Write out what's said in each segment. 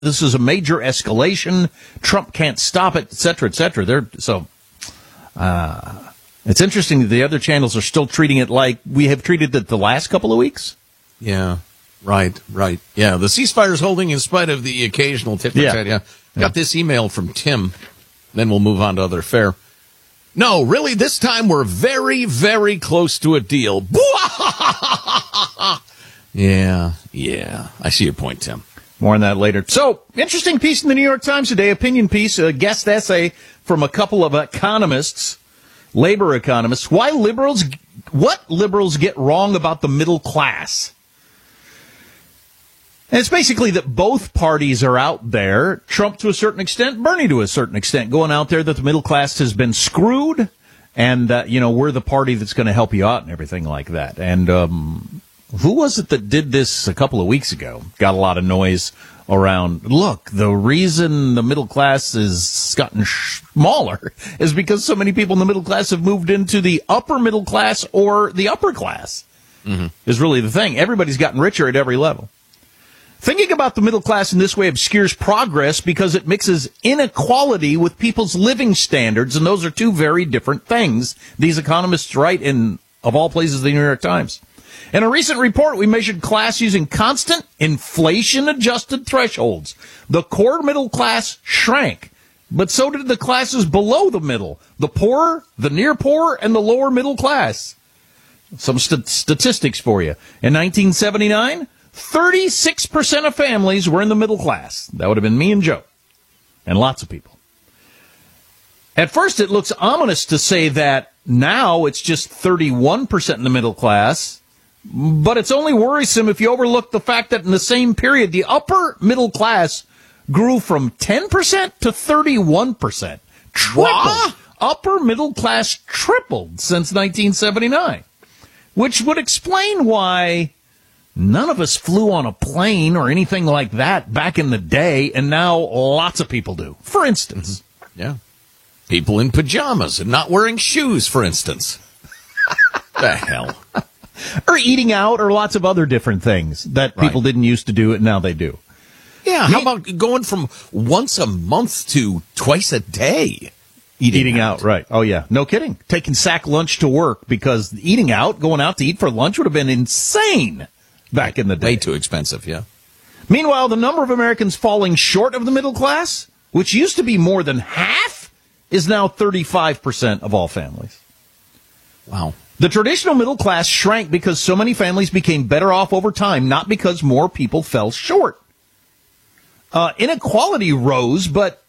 this is a major escalation. Trump can't stop it, et cetera, et cetera. It's interesting that the other channels are still treating it like we have treated it the last couple of weeks. Yeah, right. Yeah, the ceasefire's holding in spite of the occasional tit-for-tat. Yeah. Got this email from Tim. Then we'll move on to other fare. No, really, this time we're very, very close to a deal. Yeah. I see your point, Tim. More on that later. So, interesting piece in the New York Times today, opinion piece, a guest essay from a couple of economists, labor economists. What liberals get wrong about the middle class. And it's basically that both parties are out there, Trump to a certain extent, Bernie to a certain extent, going out there that the middle class has been screwed, and we're the party that's going to help you out and everything like that. And who was it that did this a couple of weeks ago? Got a lot of noise around, look, the reason the middle class has gotten smaller is because so many people in the middle class have moved into the upper middle class or the upper class, is really the thing. Everybody's gotten richer at every level. Thinking about the middle class in this way obscures progress because it mixes inequality with people's living standards, and those are two very different things. These economists write in, of all places, the New York Times. In a recent report, we measured class using constant inflation-adjusted thresholds. The core middle class shrank, but so did the classes below the middle, the poor, the near poor, and the lower middle class. Some statistics for you. In 1979, 36% of families were in the middle class. That would have been me and Joe, and lots of people. At first, it looks ominous to say that now it's just 31% in the middle class, but it's only worrisome if you overlook the fact that in the same period, the upper middle class grew from 10% to 31%. Tripled. Upper middle class tripled since 1979, which would explain why none of us flew on a plane or anything like that back in the day, and now lots of people do. For instance. Yeah. People in pajamas and not wearing shoes, for instance. The hell. Or eating out, or lots of other different things that people didn't used to do, and now they do. Yeah, how about going from once a month to twice a day? Eating out, right. Oh, yeah. No kidding. Taking sack lunch to work, because eating out, going out to eat for lunch would have been insane back in the day. Way too expensive, yeah. Meanwhile, the number of Americans falling short of the middle class, which used to be more than half, is now 35% of all families. Wow. The traditional middle class shrank because so many families became better off over time, not because more people fell short. Inequality rose, but,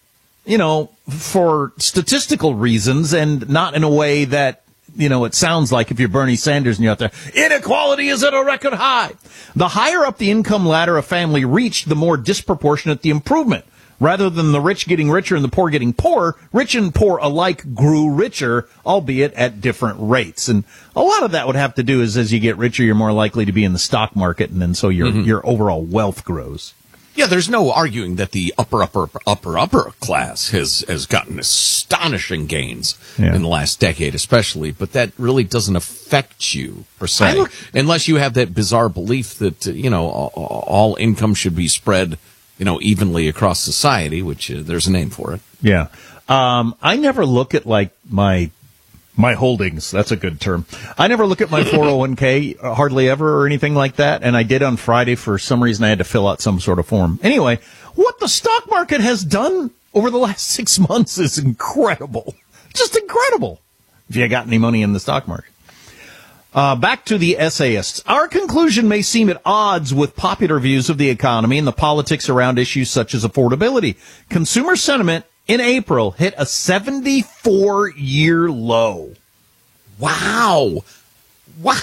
for statistical reasons, and not in a way that, it sounds like if you're Bernie Sanders and you're out there, inequality is at a record high. The higher up the income ladder a family reached, the more disproportionate the improvement. Rather than the rich getting richer and the poor getting poorer, rich and poor alike grew richer, albeit at different rates. And a lot of that would have to do is as you get richer, you're more likely to be in the stock market, and then so your overall wealth grows. Yeah, there's no arguing that the upper class has gotten astonishing gains in the last decade, especially, but that really doesn't affect you, per se, unless you have that bizarre belief that, all income should be spread, evenly across society, which there's a name for it. Yeah. I never look at, my holdings. That's a good term. I never look at my 401k hardly ever or anything like that. And I did on Friday. For some reason, I had to fill out some sort of form. Anyway, what the stock market has done over the last 6 months is incredible. Just incredible. If you got any money in the stock market. Back to the essayists. Our conclusion may seem at odds with popular views of the economy and the politics around issues such as affordability. Consumer sentiment in April hit a 74-year low. Wow. What?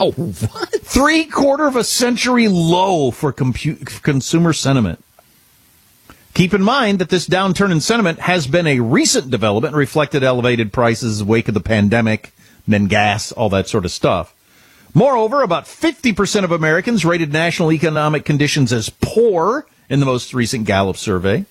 3/4 of a century low for consumer sentiment. Keep in mind that this downturn in sentiment has been a recent development, reflected elevated prices in the wake of the pandemic, then gas, all that sort of stuff. Moreover, about 50% of Americans rated national economic conditions as poor in the most recent Gallup survey.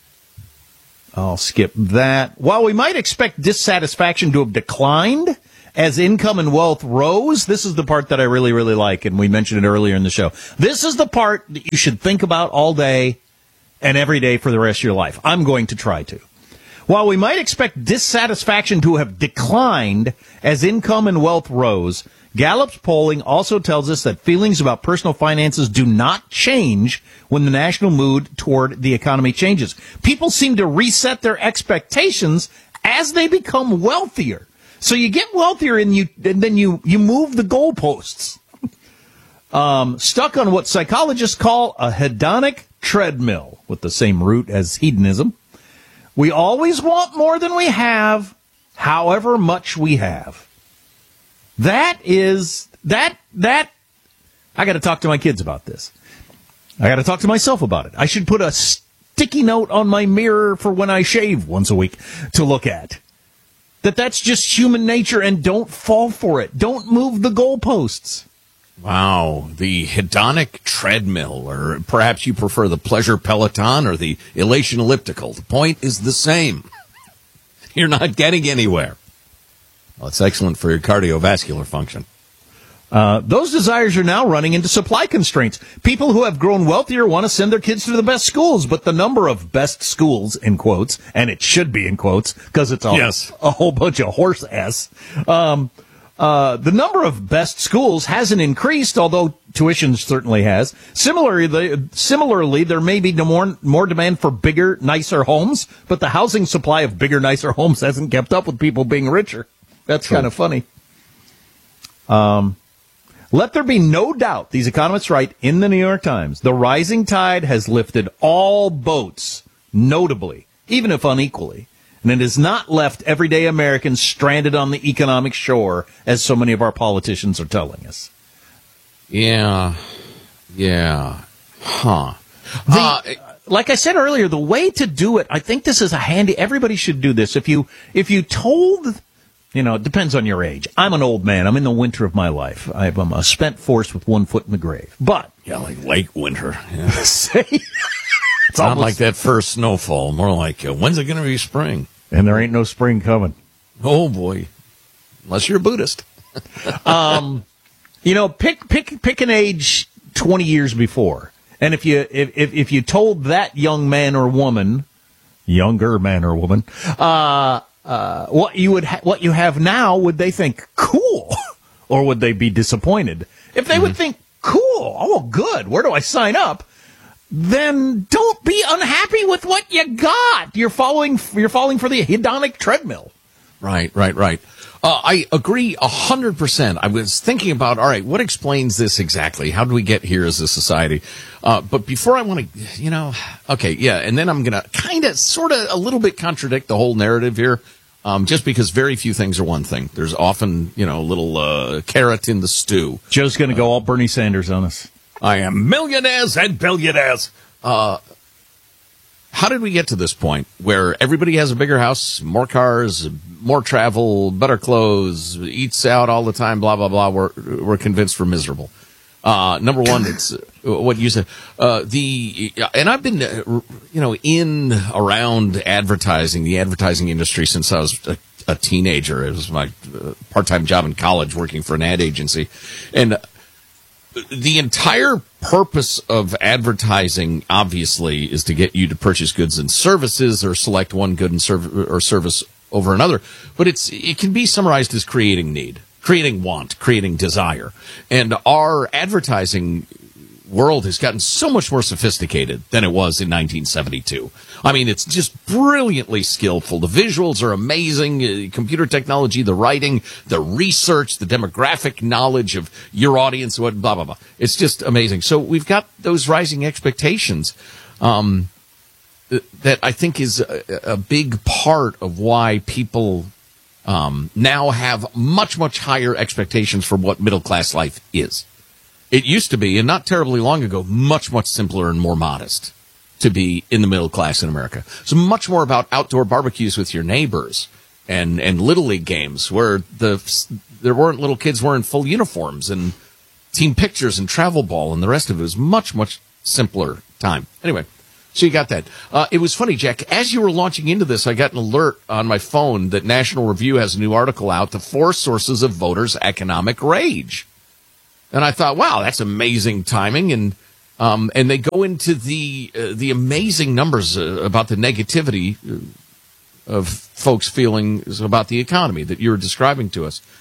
I'll skip that. While we might expect dissatisfaction to have declined as income and wealth rose. This is the part that I really, really like, and we mentioned it earlier in the show. This is the part that you should think about all day and every day for the rest of your life. I'm going to try to. While we might expect dissatisfaction to have declined as income and wealth rose, Gallup's polling also tells us that feelings about personal finances do not change when the national mood toward the economy changes. People seem to reset their expectations as they become wealthier. So you get wealthier and then you move the goalposts. Stuck on what psychologists call a hedonic treadmill, with the same root as hedonism. We always want more than we have, however much we have. I got to talk to my kids about this. I got to talk to myself about it. I should put a sticky note on my mirror for when I shave once a week to look at. That's just human nature, and don't fall for it. Don't move the goalposts. Wow, the hedonic treadmill, or perhaps you prefer the pleasure Peloton or the elation elliptical. The point is the same. You're not getting anywhere. Well, it's excellent for your cardiovascular function. Those desires are now running into supply constraints. People who have grown wealthier want to send their kids to the best schools, but the number of best schools, in quotes, and it should be in quotes, because it's a whole bunch of horse ass. The number of best schools hasn't increased, although tuition certainly has. Similarly, there may be more demand for bigger, nicer homes, but the housing supply of bigger, nicer homes hasn't kept up with people being richer. That's kind of funny. Let there be no doubt, these economists write in the New York Times, the rising tide has lifted all boats, notably, even if unequally. And it has not left everyday Americans stranded on the economic shore, as so many of our politicians are telling us. Yeah. Huh. Like I said earlier, the way to do it, I think this is everybody should do this. If you told, it depends on your age. I'm an old man. I'm in the winter of my life. I'm a spent force with one foot in the grave. But. Yeah, like late winter. Yeah. See? It's not like that first snowfall. More like, when's it going to be spring? And there ain't no spring coming. Oh, boy. Unless you're a Buddhist. Pick an age 20 years before. And if you told that younger man or woman, what you have now, would they think cool, or would they be disappointed? If they would think cool, oh good, where do I sign up? Then don't be unhappy with what you got. You're falling for the hedonic treadmill. Right. I agree 100%. I was thinking about, all right, what explains this exactly? How do we get here as a society? But before I want to, okay, yeah, and then I'm going to kind of, sort of, a little bit contradict the whole narrative here, just because very few things are one thing. There's often, a little carrot in the stew. Joe's going to go all Bernie Sanders on us. I am millionaires and billionaires. How did we get to this point where everybody has a bigger house, more cars, more travel, better clothes, eats out all the time, blah, blah, blah? We're convinced we're miserable. Number one, it's what you said. And I've been, in around advertising, the advertising industry since I was a teenager. It was my part-time job in college working for an ad agency. And the entire purpose of advertising, obviously, is to get you to purchase goods and services or select one good and service over another. But it can be summarized as creating need, creating want, creating desire. And our advertising world has gotten so much more sophisticated than it was in 1972. I mean, it's just brilliantly skillful. The visuals are amazing. Computer technology, the writing, the research, the demographic knowledge of your audience, blah, blah, blah. It's just amazing. So we've got those rising expectations that I think is a big part of why people now have much, much higher expectations for what middle-class life is. It used to be, and not terribly long ago, much, much simpler and more modest to be in the middle class in America. So much more about outdoor barbecues with your neighbors and Little League games where there weren't little kids wearing full uniforms and team pictures and travel ball and the rest of it was much, much simpler time. Anyway, So you got that. It was funny, Jack. As you were launching into this, I got an alert on my phone that National Review has a new article out, The 4 Sources of Voters' Economic Rage. And I thought, wow, that's amazing timing. And they go into the amazing numbers about the negativity of folks' feelings about the economy that you were describing to us.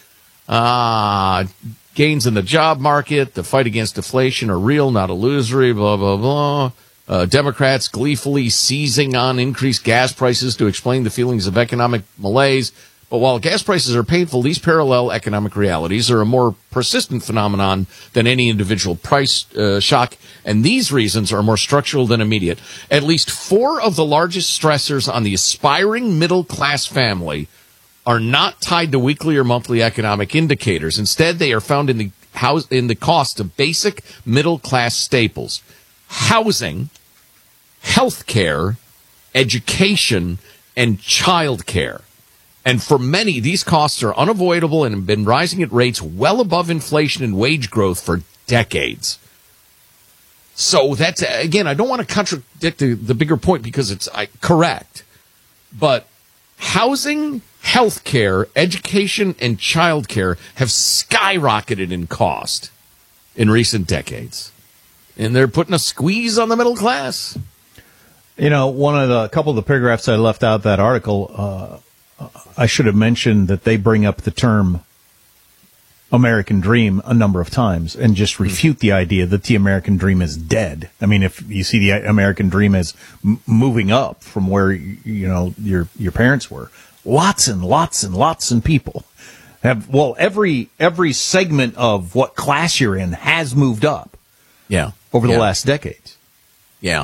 Gains in the job market, the fight against deflation are real, not illusory, blah, blah, blah. Democrats gleefully seizing on increased gas prices to explain the feelings of economic malaise. But while gas prices are painful, these parallel economic realities are a more persistent phenomenon than any individual price shock, and these reasons are more structural than immediate. At least 4 of the largest stressors on the aspiring middle-class family are not tied to weekly or monthly economic indicators. Instead, they are found in the cost of basic middle-class staples: housing, health care, education, and child care. And for many, these costs are unavoidable and have been rising at rates well above inflation and wage growth for decades. So that's, again, I don't want to contradict the bigger point because it's correct. But housing, health care, education, and child care have skyrocketed in cost in recent decades. And they're putting a squeeze on the middle class. You know, a couple of the paragraphs I left out that article, I should have mentioned that they bring up the term American dream a number of times and just refute the idea that the American dream is dead. I mean, if you see the American dream as moving up from where, your parents were, lots and lots and lots of people have, every segment of what class you're in has moved up. Yeah. Over the last decades. Yeah.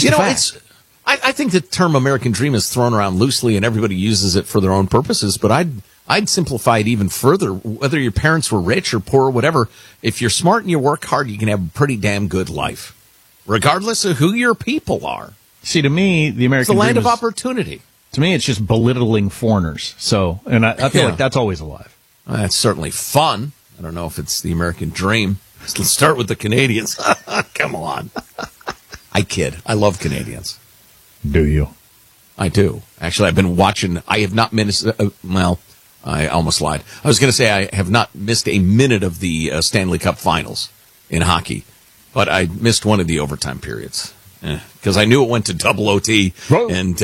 I think the term American dream is thrown around loosely and everybody uses it for their own purposes, but I'd simplify it even further. Whether your parents were rich or poor or whatever, if you're smart and you work hard, you can have a pretty damn good life, regardless of who your people are. See, to me, the American dream is the land of opportunity. To me, it's just belittling foreigners. So, and I feel like that's always alive. Well, that's certainly fun. I don't know if it's the American dream. Let's start with the Canadians. Come on. I kid. I love Canadians. Do you? I do. Actually, I've been watching. I have not missed. I almost lied. I was going to say I have not missed a minute of the Stanley Cup Finals in hockey, but I missed one of the overtime periods because I knew it went to double OT. Whoa. And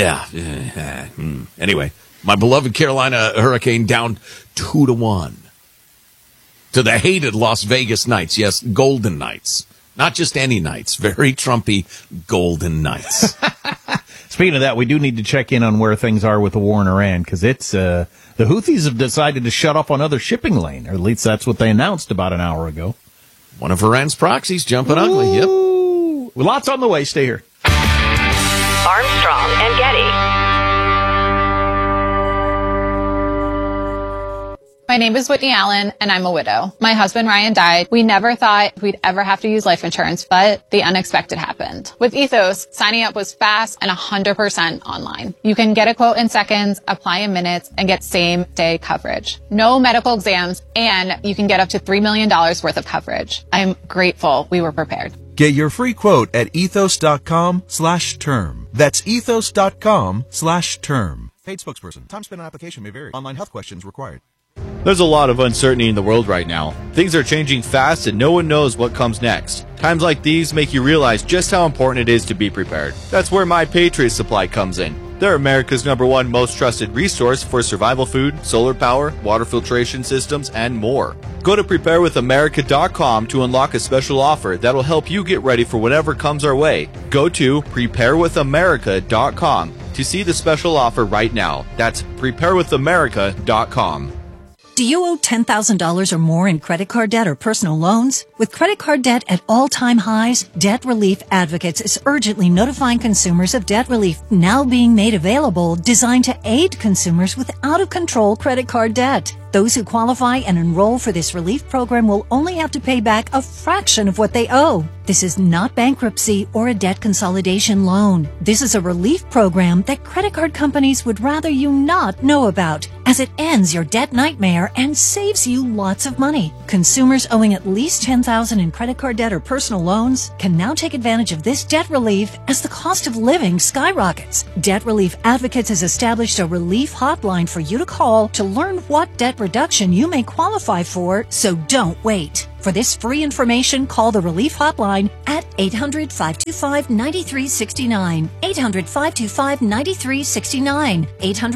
anyway, my beloved Carolina Hurricane down 2-1 to the hated Las Vegas Knights. Yes, Golden Knights. Not just any Knights. Very Trumpy Golden Knights. Speaking of that, we do need to check in on where things are with the war in Iran, because it's the Houthis have decided to shut off another shipping lane, or at least that's what they announced about an hour ago. One of Iran's proxies jumping ugly. Yep. Well, lots on the way. Stay here. Armstrong and Getty. My name is Whitney Allen, and I'm a widow. My husband, Ryan, died. We never thought we'd ever have to use life insurance, but the unexpected happened. With Ethos, signing up was fast and 100% online. You can get a quote in seconds, apply in minutes, and get same-day coverage. No medical exams, and you can get up to $3 million worth of coverage. I'm grateful we were prepared. Get your free quote at ethos.com/term. That's ethos.com/term. Paid spokesperson. Time spent on application may vary. Online health questions required. There's a lot of uncertainty in the world right now. Things are changing fast and no one knows what comes next. Times like these make you realize just how important it is to be prepared. That's where My Patriot Supply comes in. They're America's #1 most trusted resource for survival food, solar power, water filtration systems, and more. Go to preparewithamerica.com to unlock a special offer that'll help you get ready for whatever comes our way. Go to preparewithamerica.com to see the special offer right now. That's preparewithamerica.com. Do you owe $10,000 or more in credit card debt or personal loans? With credit card debt at all-time highs, Debt Relief Advocates is urgently notifying consumers of debt relief now being made available, designed to aid consumers with out-of-control credit card debt. Those who qualify and enroll for this relief program will only have to pay back a fraction of what they owe. This is not bankruptcy or a debt consolidation loan. This is a relief program that credit card companies would rather you not know about, as it ends your debt nightmare and saves you lots of money. Consumers owing at least $10,000 in credit card debt or personal loans can now take advantage of this debt relief as the cost of living skyrockets. Debt Relief Advocates has established a relief hotline for you to call to learn what debt reduction you may qualify for, so don't wait. For this free information, call the Relief Hotline at 800-525-9369. 800-525-9369.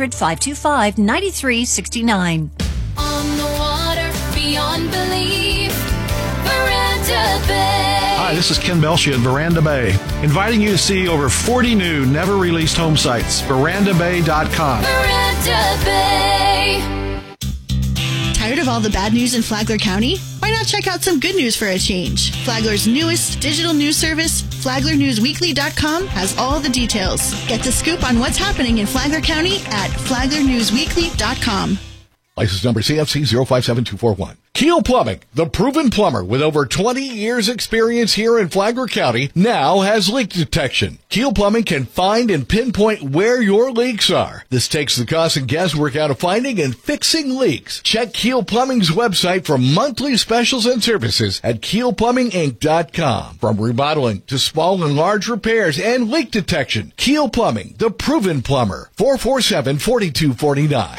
800-525-9369. On the water, beyond belief, Veranda Bay. Hi, this is Ken Belshia at Veranda Bay, inviting you to see over 40 new, never-released home sites. VerandaBay.com. Veranda Bay. Tired of all the bad news in Flagler County? Why not check out some good news for a change? Flagler's newest digital news service, FlaglerNewsWeekly.com, has all the details. Get the scoop on what's happening in Flagler County at FlaglerNewsWeekly.com. License number CFC 057241. Keel Plumbing, the proven plumber with over 20 years experience here in Flagler County, now has leak detection. Keel Plumbing can find and pinpoint where your leaks are. This takes the cost and guesswork out of finding and fixing leaks. Check Keel Plumbing's website for monthly specials and services at KeelPlumbingInc.com. From remodeling to small and large repairs and leak detection, Keel Plumbing, the proven plumber, 447-4249.